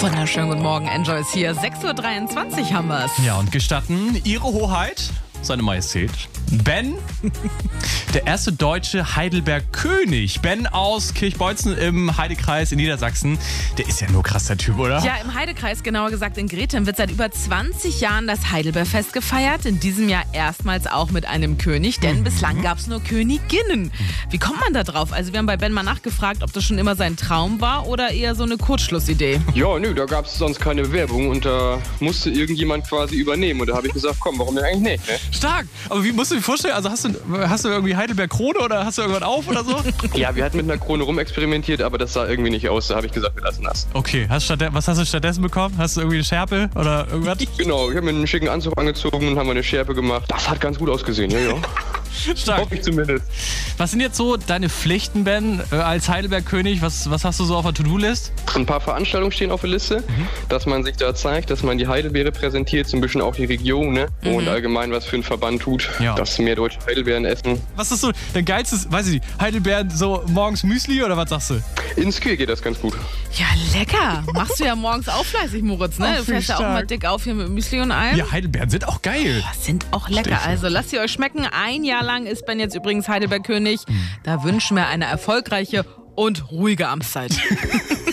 Wunderschönen guten Morgen, Enjoy ist hier. 6.23 Uhr haben wir es. Ja, und gestatten Ihre Hoheit, seine Majestät, Ben, der erste deutsche Heidelberg-König. Ben aus Kirchbeutzen im Heidekreis in Niedersachsen. Der ist ja nur krass, der Typ, oder? Ja, im Heidekreis, genauer gesagt in Gretem, wird seit über 20 Jahren das Heidelbeerfest gefeiert. In diesem Jahr erstmals auch mit einem König, denn bislang gab es nur Königinnen. Wie kommt man da drauf? Also wir haben bei Ben mal nachgefragt, ob das schon immer sein Traum war oder eher so eine Kurzschlussidee. Ja, nö, da gab es sonst keine Bewerbung und da musste irgendjemand quasi übernehmen. Und da habe ich gesagt, komm, warum denn eigentlich nicht? Ne? Stark! Aber wie musst du dir vorstellen, also hast du irgendwie Heidelberg-Krone oder hast du irgendwas auf oder so? Ja, wir hatten mit einer Krone rumexperimentiert, aber das sah irgendwie nicht aus. Da habe ich gesagt, wir lassen das. Okay, was hast du stattdessen bekommen? Hast du irgendwie eine Schärpe oder irgendwas? Genau, ich habe mir einen schicken Anzug angezogen und haben eine Schärpe gemacht. Das hat ganz gut ausgesehen, ja. Stark. Hoffe ich zumindest. Was sind jetzt so deine Pflichten, Ben, als Heidelberg-König? Was hast du so auf der To-Do-List? Ein paar Veranstaltungen stehen auf der Liste, dass man sich da zeigt, dass man die Heidelbeere präsentiert, so ein bisschen auch die Region, ne? Und allgemein was für einen Verband tut, Ja. dass mehr deutsche Heidelbeeren essen. Was ist so dein geilstes, weiß ich nicht, Heidelbeeren so morgens Müsli oder was sagst du? Ins Kühe geht das ganz gut. Ja, lecker. Machst du ja morgens auch fleißig, Moritz, ne? Ach, Du wie fährst ja auch stark. mal dick auf hier mit Müsli und allem. Ja, Heidelbeeren sind auch geil. Sind auch lecker. Also lasst sie euch schmecken. Ein Jahr lang ist Ben jetzt übrigens Heidelberg-König. Da wünschen wir eine erfolgreiche und ruhige Amtszeit.